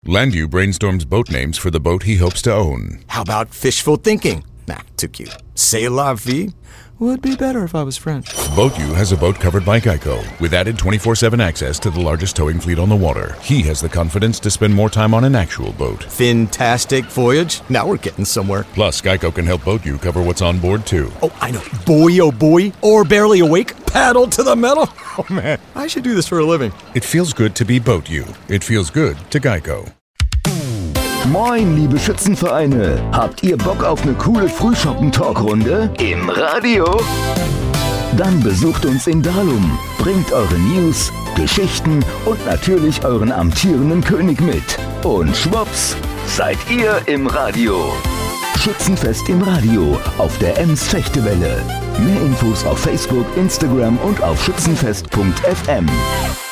Landu brainstorms boat names for the boat he hopes to own. How about fishful thinking? Nah, too cute. C'est la vie? Would be better if I was French. BoatU has a boat covered by Geico, with added 24/7 access to the largest towing fleet on the water. He has the confidence to spend more time on an actual boat. Fantastic voyage. Now we're getting somewhere. Plus, Geico can help BoatU cover what's on board, too. Oh, I know. Boy, oh boy. Or barely awake. Paddle to the metal. Oh, man. I should do this for a living. It feels good to be BoatU. It feels good to Geico. Moin, liebe Schützenvereine. Habt ihr Bock auf eine coole Frühschoppen-Talkrunde? Im Radio? Dann besucht uns in Dalum. Bringt eure News, Geschichten und natürlich euren amtierenden König mit. Und schwupps, seid ihr im Radio. Schützenfest im Radio auf der Ems Fechtewelle. Mehr Infos auf Facebook, Instagram und auf schützenfest.fm.